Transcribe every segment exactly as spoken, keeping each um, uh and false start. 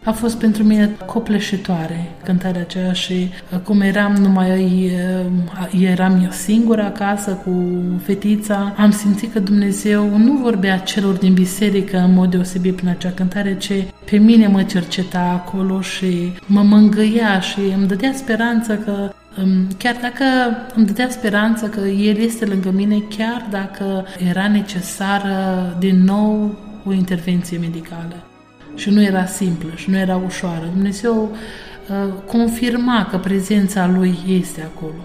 A fost pentru mine copleșitoare cântarea aceea și cum eram numai eram eu singură acasă cu fetița, am simțit că Dumnezeu nu vorbea celor din biserică în mod deosebit prin acea cântare, ci pe mine mă cerceta acolo și mă mângâia și îmi dădea speranță că chiar dacă îmi dădea speranță că El este lângă mine, chiar dacă era necesară din nou o intervenție medicală. Și nu era simplă și nu era ușoară. Dumnezeu uh, confirma că prezența Lui este acolo.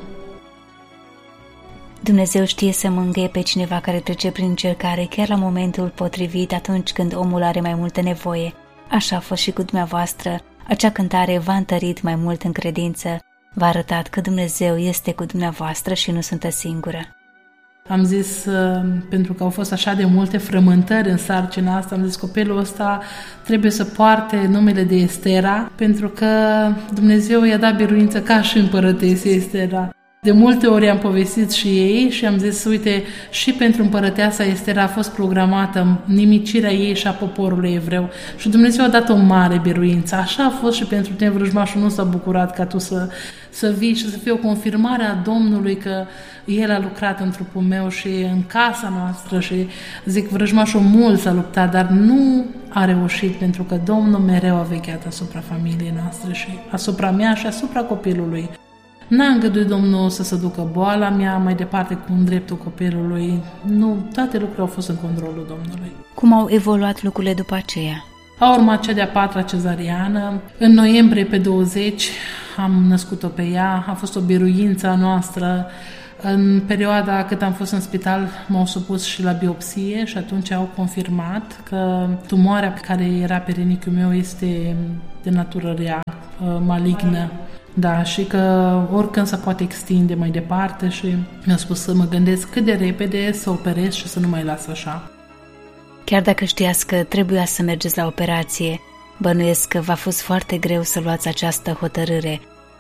Dumnezeu știe să mângâie pe cineva care trece prin încercare chiar la momentul potrivit, atunci când omul are mai multă nevoie. Așa a fost și cu dumneavoastră. Acea cântare v-a întărit mai mult în credință, v-a arătat că Dumnezeu este cu dumneavoastră și nu sunteți singură. Am zis, pentru că au fost așa de multe frământări în sarcina asta, am zis, copilul ăsta trebuie să poarte numele de Estera, pentru că Dumnezeu i-a dat biruință ca și împărătesă Estera. De multe ori am povestit și ei și am zis, uite, și pentru împărăteasa Estera a fost programată nimicirea ei și a poporului evreu. Și Dumnezeu a dat o mare biruință. Așa a fost și pentru tine, vrăjmașul nu s-a bucurat ca tu să, să vii și să fie o confirmare a Domnului că El a lucrat în trupul meu și în casa noastră. Și zic, vrăjmașul mult s-a luptat, dar nu a reușit, pentru că Domnul mereu a vegheat asupra familiei noastre și asupra mea și asupra copilului. N-a îngăduit Domnul să se ducă boala mea mai departe cu dreptul copilului. Nu, toate lucrurile au fost în controlul Domnului. Cum au evoluat lucrurile după aceea? A urmat cea de-a patra cezariană. În noiembrie pe douăzeci am născut-o pe ea. A fost o biruință a noastră. În perioada cât am fost în spital m-au supus și la biopsie și atunci au confirmat că tumoarea care era pe rinichiul meu este de natură rea, malignă. Da, și că oricând se poate extinde mai departe și mi-a spus să mă gândesc cât de repede să operez și să nu mai las așa. Chiar dacă știați că trebuia să mergeți la operație, bănuiesc că v-a fost foarte greu să luați această hotărâre.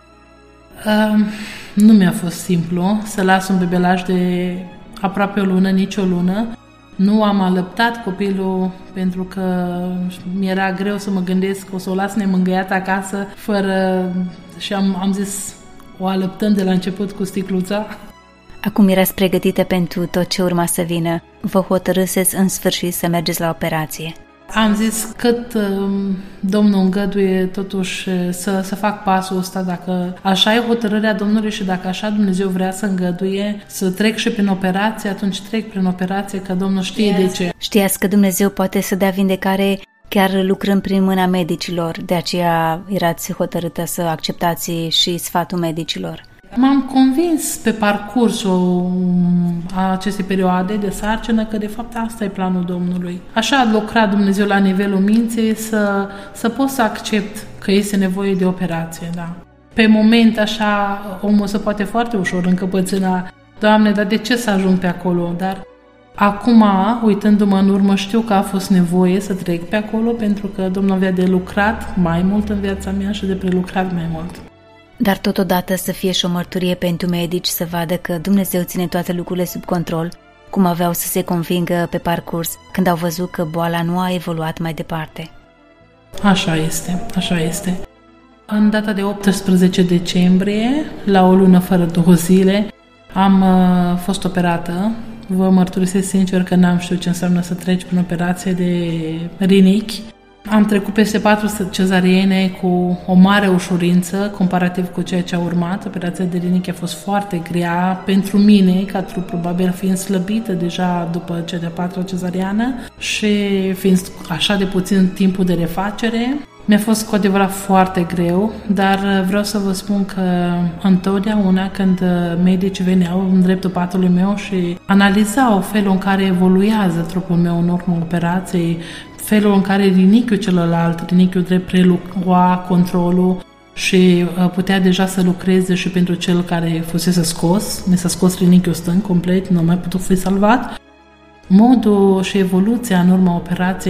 Uh, nu mi-a fost simplu să las un bebelaj de aproape o lună, nici o lună. Nu am alăptat copilul pentru că mi-era greu să mă gândesc că o să o las nemângâiat acasă fără... și am, am zis o alăptăm de la început cu sticluța. Acum erați pregătită pentru tot ce urma să vină. Vă hotărâseți în sfârșit să mergeți la operație. Am zis cât um, Domnul îngăduie totuși să, să fac pasul ăsta, dacă așa e hotărârea Domnului și dacă așa Dumnezeu vrea să îngăduie să trec și prin operație, atunci trec prin operație, că Domnul știe yes. de ce. Știați că Dumnezeu poate să dea vindecare chiar lucrând prin mâna medicilor, de aceea erați hotărâtă să acceptați și sfatul medicilor. M-am convins pe parcursul acestei perioade de sarcină că de fapt asta e planul Domnului. Așa a lucrat Dumnezeu la nivelul minții să, să pot să accept că este nevoie de operație. Da. Pe moment așa omul se poate foarte ușor încăpățâna, Doamne, dar de ce să ajung pe acolo? Dar acum, uitându-mă în urmă, știu că a fost nevoie să trec pe acolo pentru că Domnul avea de lucrat mai mult în viața mea și de prelucrat mai mult. Dar totodată să fie și o mărturie pentru medici să vadă că Dumnezeu ține toate lucrurile sub control, cum aveau să se convingă pe parcurs când au văzut că boala nu a evoluat mai departe. Așa este, așa este. În data de optsprezece decembrie, la o lună fără două zile, am uh, fost operată. Vă mărturisesc sincer că n-am știut ce înseamnă să treci prin operație de rinichi. Am trecut peste patru cezariene cu o mare ușurință, comparativ cu ceea ce a urmat. Operația de rinichi a fost foarte grea pentru mine, ca trup, probabil fiind slăbită deja după cea de-a patra cezariană și fiind așa de puțin timpul de refacere. Mi-a fost cu adevărat foarte greu, dar vreau să vă spun că întotdeauna când medicii veneau în dreptul patului meu și analizau felul în care evoluează trupul meu în urma operației, felul în care rinichiul celălalt, rinichiul drept prelua controlul și putea deja să lucreze și pentru cel care fusese scos, mi s-a scos rinichiul stâng complet, nu a mai putut fi salvat. Modul și evoluția în urma operației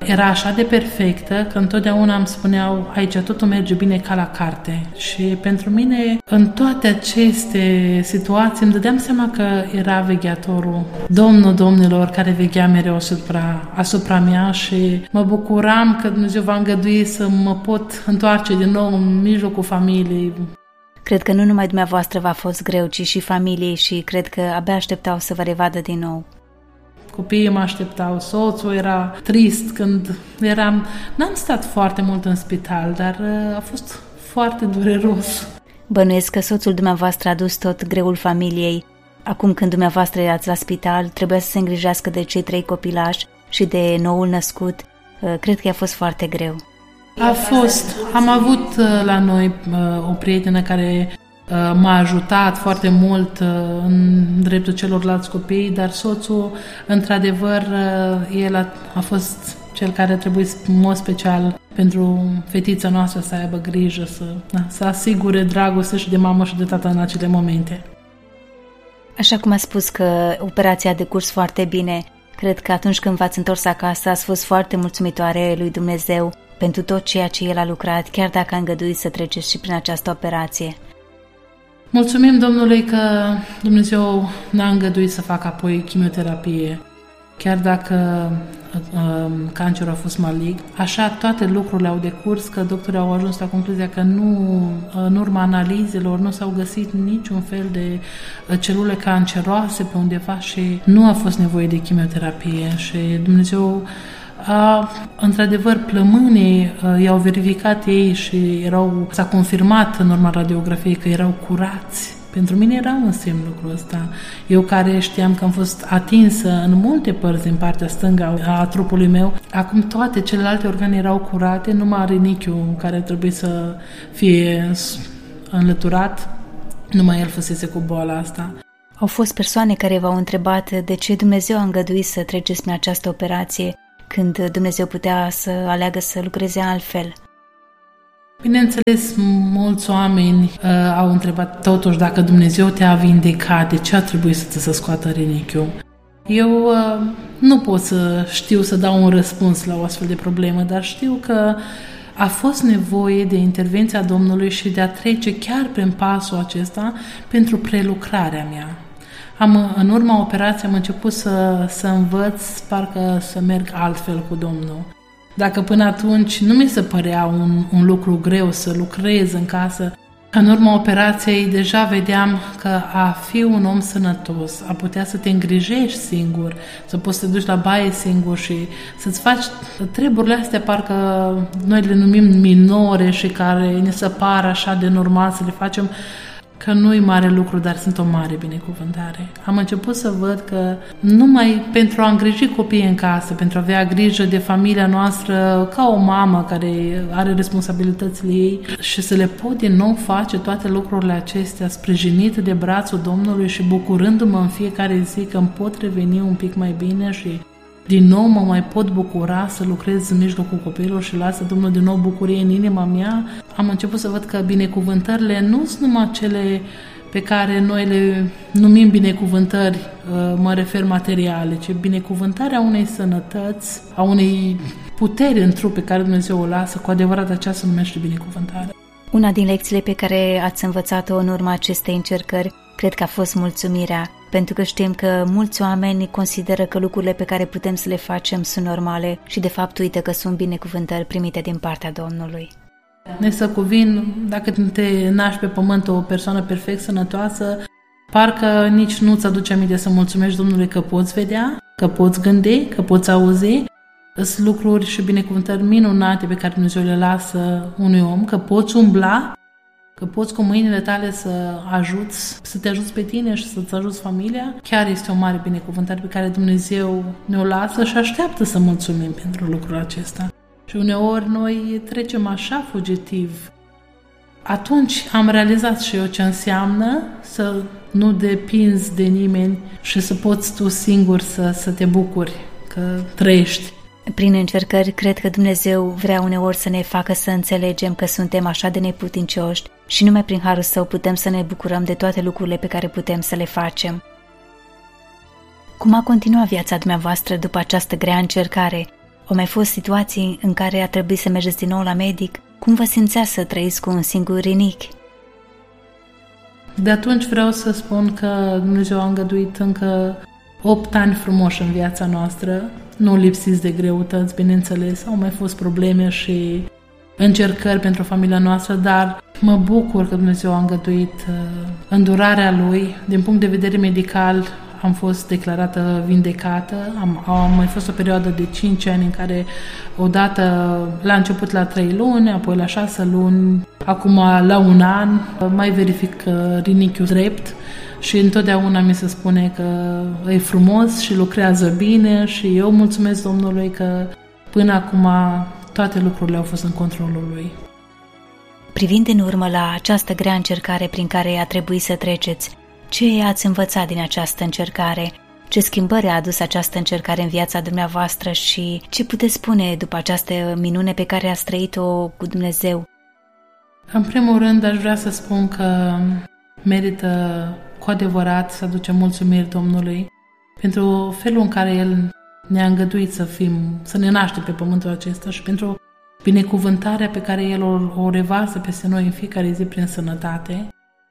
era așa de perfectă că întotdeauna îmi spuneau, aici totul merge bine ca la carte. Și pentru mine, în toate aceste situații, îmi dădeam seama că era vegheatorul, Domnul Domnilor, care veghea mereu asupra, asupra mea și mă bucuram că Dumnezeu va îngădui să mă pot întoarce din nou în mijlocul familiei. Cred că nu numai dumneavoastră v-a fost greu, ci și familiei și cred că abia așteptau să vă revadă din nou. Copiii mă așteptau, soțul era trist când eram... N-am stat foarte mult în spital, dar a fost foarte dureros. Bănuiesc că soțul dumneavoastră a dus tot greul familiei. Acum când dumneavoastră erați la spital, trebuia să se îngrijească de cei trei copilași și de noul născut. Cred că a fost foarte greu. A fost. Am avut la noi o prietenă care m-a ajutat foarte mult în dreptul celorlalți copii, dar soțul, într-adevăr, el a, a fost cel care a trebuit în mod special pentru fetița noastră să aibă grijă, să, da, să asigure dragoste și de mamă și de tată în acele momente. Așa cum a spus că operația a decurs foarte bine, cred că atunci când v-ați întors acasă ați fost foarte mulțumitoare lui Dumnezeu pentru tot ceea ce El a lucrat, chiar dacă a îngăduit să treceți și prin această operație. Mulțumim Domnului că Dumnezeu n-a îngăduit să facă apoi chimioterapie, chiar dacă uh, cancerul a fost malign. Așa toate lucrurile au decurs, că doctorii au ajuns la concluzia că nu, în urma analizelor nu s-au găsit niciun fel de celule canceroase pe undeva și nu a fost nevoie de chimioterapie și Dumnezeu a, într-adevăr, plămânii i-au verificat ei și erau, s-a confirmat în urma radiografiei că erau curați. Pentru mine era un semn lucrul ăsta. Eu care știam că am fost atinsă în multe părți din partea stângă a trupului meu, acum toate celelalte organe erau curate, numai rinichiul care trebuie să fie înlăturat, numai el fusese cu boala asta. Au fost persoane care v-au întrebat de ce Dumnezeu a îngăduit să treceți prin această operație, când Dumnezeu putea să aleagă să lucreze altfel. Bineînțeles, mulți oameni uh, au întrebat totuși dacă Dumnezeu te-a vindecat, de ce a trebuit să ți se scoată rinichiul. Eu uh, nu pot să știu să dau un răspuns la o astfel de problemă, dar știu că a fost nevoie de intervenția Domnului și de a trece chiar prin pasul acesta pentru prelucrarea mea. Am, în urma operației am început să, să învăț, parcă să merg altfel cu Domnul. Dacă până atunci nu mi se părea un, un lucru greu să lucrez în casă, în urma operației deja vedeam că a fi un om sănătos, a putea să te îngrijești singur, să poți să te duci la baie singur și să-ți faci treburile astea, parcă noi le numim minore și care ne se par așa de normal să le facem, că nu e mare lucru, dar sunt o mare binecuvântare. Am început să văd că numai pentru a îngriji copiii în casă, pentru a avea grijă de familia noastră ca o mamă care are responsabilitățile ei și să le pot din nou face toate lucrurile acestea sprijinite de brațul Domnului și bucurându-mă în fiecare zi că îmi pot reveni un pic mai bine și din nou mă mai pot bucura să lucrez în mijlocul copiilor și lasă Domnul din nou bucurie în inima mea. Am început să văd că binecuvântările nu sunt numai cele pe care noi le numim binecuvântări, mă refer materiale, ci binecuvântarea unei sănătăți, a unei puteri în trup pe care Dumnezeu o lasă, cu adevărat aceasta se numește binecuvântare. Una din lecțiile pe care ați învățat-o în urma acestei încercări, cred că a fost mulțumirea, pentru că știm că mulți oameni consideră că lucrurile pe care putem să le facem sunt normale și de fapt uită că sunt binecuvântări primite din partea Domnului. Ne să cuvin, dacă te naști pe pământ o persoană perfect sănătoasă, parcă nici nu-ți aduce aminte să mulțumești Domnului că poți vedea, că poți gândi, că poți auzi. Sunt lucruri și binecuvântări minunate pe care Dumnezeu le lasă unui om, că poți umbla, că poți cu mâinile tale să ajuți, să te ajuți pe tine și să-ți ajuți familia. Chiar este o mare binecuvântare pe care Dumnezeu ne-o lasă și așteaptă să mulțumim pentru lucrul acesta. Și uneori noi trecem așa fugitiv. Atunci am realizat și eu ce înseamnă să nu depinzi de nimeni și să poți tu singur să, să te bucuri că trăiești. Prin încercări, cred că Dumnezeu vrea uneori să ne facă să înțelegem că suntem așa de neputincioși și numai prin harul Său putem să ne bucurăm de toate lucrurile pe care putem să le facem. Cum a continuat viața dumneavoastră după această grea încercare? Au mai fost situații în care a trebuit să mergeți din nou la medic? Cum vă simțea să trăiți cu un singur rinichi? De atunci vreau să spun că Dumnezeu a îngăduit încă opt ani frumoși în viața noastră, nu lipsiți de greutăți, bineînțeles, au mai fost probleme și încercări pentru familia noastră, dar mă bucur că Dumnezeu a îngăduit uh, îndurarea Lui. Din punct de vedere medical am fost declarată vindecată, am, am mai fost o perioadă de cinci ani în care odată la început la trei luni, apoi la șase luni, acum la un an, mai verific rinichiul drept și întotdeauna mi se spune că e frumos și lucrează bine și eu mulțumesc Domnului că până acum toate lucrurile au fost în controlul Lui. Privind în urmă la această grea încercare prin care a trebuit să treceți, ce ați învățat din această încercare? Ce schimbări a adus această încercare în viața dumneavoastră și ce puteți spune după această minune pe care ați trăit-o cu Dumnezeu? În primul rând, aș vrea să spun că merită cu adevărat să aducem mulțumiri Domnului pentru felul în care El ne-a îngăduit să fim, să ne naștem pe pământul acesta și pentru binecuvântarea pe care El o, o revarsă peste noi în fiecare zi prin sănătate.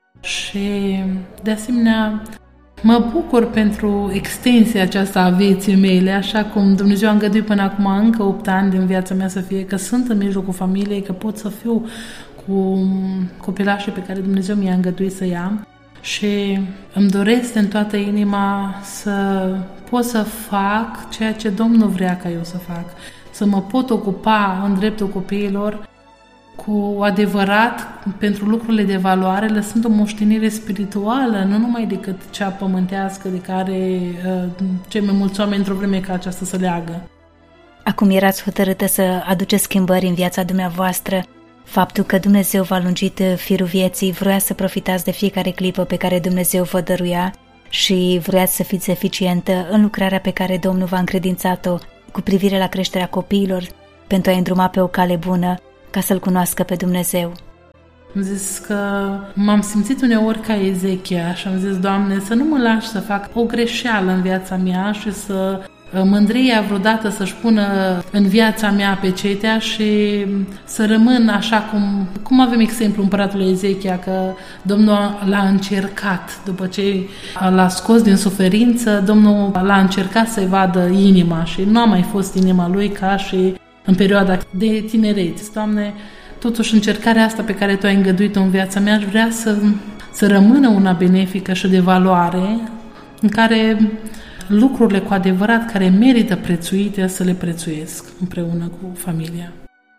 Și, de asemenea, mă bucur pentru extensia aceasta a vieții mele, așa cum Dumnezeu a îngăduit până acum încă opt ani din viața mea să fie, că sunt în mijlocul familiei, că pot să fiu cu copilașii pe care Dumnezeu mi-a îngăduit să i-am și îmi doresc din toată inima să pot să fac ceea ce Domnul vrea ca eu să fac, să mă pot ocupa în dreptul copiilor cu adevărat pentru lucrurile de valoare, lăsând o moștenire spirituală, nu numai decât cea pământească de care uh, cei mai mulți oameni într-o vreme ca aceasta să leagă. Acum erați hotărâtă să aduceți schimbări în viața dumneavoastră. Faptul că Dumnezeu v-a lungit firul vieții, vroia să profitați de fiecare clipă pe care Dumnezeu vă dăruia și vroiați să fiți eficientă în lucrarea pe care Domnul v-a încredințat-o cu privire la creșterea copiilor pentru a-i îndruma pe o cale bună, ca să-L cunoască pe Dumnezeu. Am zis că m-am simțit uneori ca Ezechia și am zis, Doamne, să nu mă lași să fac o greșeală în viața mea și să mândria vreodată să-și pună în viața mea pecetea și să rămân așa cum, cum avem exemplu împăratului Ezechia, că Domnul l-a încercat. După ce l-a scos din suferință, Domnul l-a încercat să-i vadă inima și nu a mai fost inima lui ca și în perioada de tinerețe. Doamne, totuși încercarea asta pe care Tu ai îngăduit-o în viața mea, aș vrea să, să rămână una benefică și de valoare, în care lucrurile cu adevărat care merită prețuite să le prețuiesc împreună cu familia.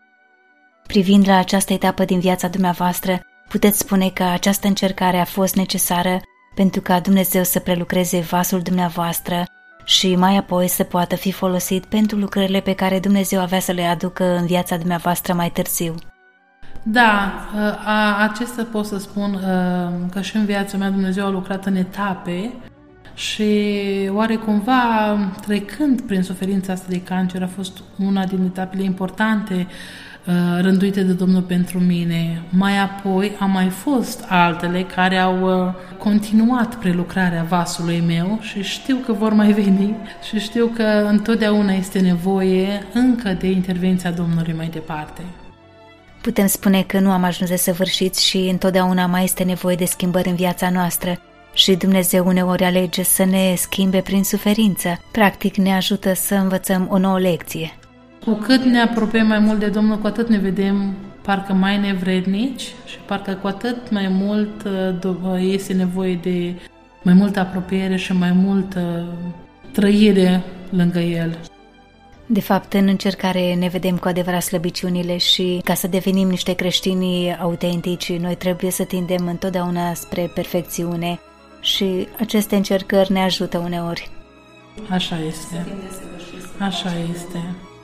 Privind la această etapă din viața dumneavoastră, puteți spune că această încercare a fost necesară pentru ca Dumnezeu să prelucreze vasul dumneavoastră și mai apoi să poată fi folosit pentru lucrările pe care Dumnezeu avea să le aducă în viața dumneavoastră mai târziu. Da, a, acesta pot să spun că și în viața mea Dumnezeu a lucrat în etape și oare cumva trecând prin suferința asta de cancer a fost una din etapele importante rânduite de Domnul pentru mine. Mai apoi a mai fost altele care au continuat prelucrarea vasului meu și știu că vor mai veni și știu că întotdeauna este nevoie încă de intervenția Domnului mai departe. Putem spune că nu am ajuns de săvârșiți și întotdeauna mai este nevoie de schimbări în viața noastră și Dumnezeu uneori alege să ne schimbe prin suferință. Practic ne ajută să învățăm o nouă lecție. Cu cât ne apropiem mai mult de Domnul, cu atât ne vedem parcă mai nevrednici și parcă cu atât mai mult este nevoie de mai multă apropiere și mai multă trăire lângă El. De fapt, în încercare ne vedem cu adevărat slăbiciunile și ca să devenim niște creștini autentici, noi trebuie să tindem întotdeauna spre perfecțiune și aceste încercări ne ajută uneori. Așa este. Așa este.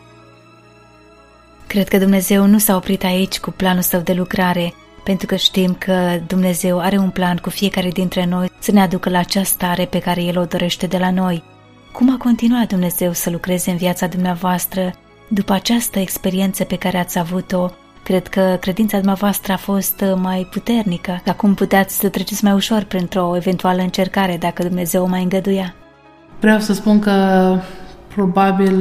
Cred că Dumnezeu nu s-a oprit aici cu planul Său de lucrare, pentru că știm că Dumnezeu are un plan cu fiecare dintre noi să ne aducă la acea stare pe care El o dorește de la noi. Cum a continuat Dumnezeu să lucreze în viața dumneavoastră după această experiență pe care ați avut-o? Cred că credința dumneavoastră a fost mai puternică. Acum puteți să treceți mai ușor printr-o eventuală încercare dacă Dumnezeu o mai îngăduia. Vreau să spun că probabil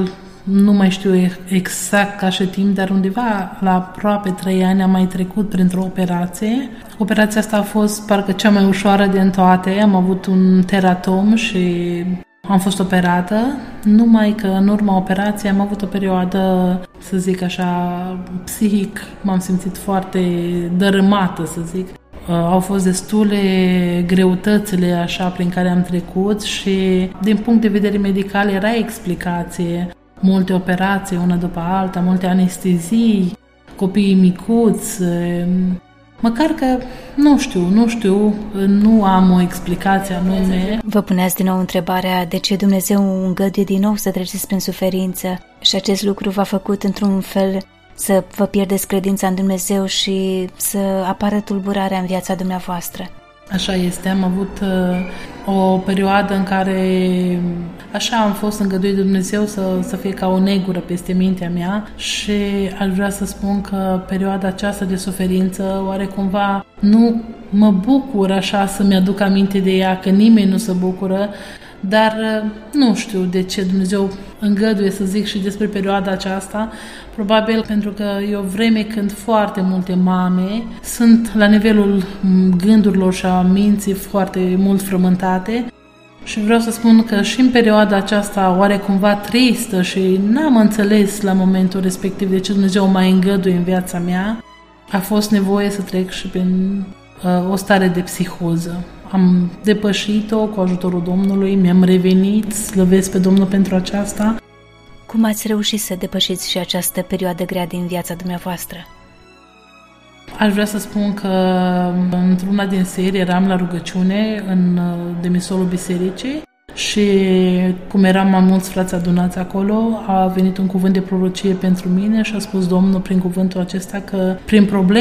nu mai știu exact ca și timp, dar undeva la aproape trei ani am mai trecut printr-o operație. Operația asta a fost parcă cea mai ușoară din toate. Am avut un teratom și am fost operată, numai că în urma operației am avut o perioadă, să zic așa, psihic, m-am simțit foarte dărâmată, să zic. Au fost destule greutățile așa prin care am trecut și din punct de vedere medical era explicație. Multe operații, una după alta, multe anestezii, copiii micuți. Măcar că, nu știu, nu știu, nu am o explicație anume. Vă puneați din nou întrebarea de ce Dumnezeu îngăduie din nou să treceți prin suferință și acest lucru v-a făcut într-un fel să vă pierdeți credința în Dumnezeu și să apară tulburarea în viața dumneavoastră. Așa este, am avut uh, o perioadă în care așa am fost îngăduit de Dumnezeu să, să fie ca o negură peste mintea mea și aș vrea să spun că perioada aceasta de suferință oare cumva nu mă bucur așa să-mi aduc aminte de ea, că nimeni nu se bucură, dar nu știu de ce Dumnezeu îngăduie să zic și despre perioada aceasta, probabil pentru că e o vreme când foarte multe mame sunt la nivelul gândurilor și a minții foarte mult frământate și vreau să spun că și în perioada aceasta oarecumva tristă și n-am înțeles la momentul respectiv de ce Dumnezeu mai îngăduie în viața mea, a fost nevoie să trec și prin uh, o stare de psihoză. Am depășit-o cu ajutorul Domnului, mi-am revenit, slăvesc pe Domnul pentru aceasta. Cum ați reușit să depășiți și această perioadă grea din viața dumneavoastră? Aș vrea să spun că într-una din serii eram la rugăciune în demisolul bisericii și cum eram mai mulți frați adunați acolo, a venit un cuvânt de prorocie pentru mine și a spus Domnul prin cuvântul acesta că prin probleme